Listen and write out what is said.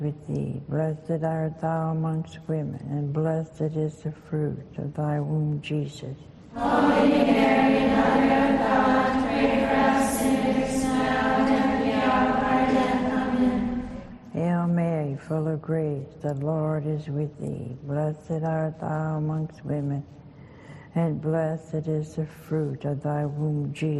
with thee. Blessed art thou amongst women, and blessed is the fruit of thy womb, Jesus. Holy Mary, Mother of God, pray for us sinners now and at the hour of our death. Amen. Hail Mary, full of grace, the Lord is with thee. Blessed art thou amongst women, and blessed is the fruit of thy womb, Jesus.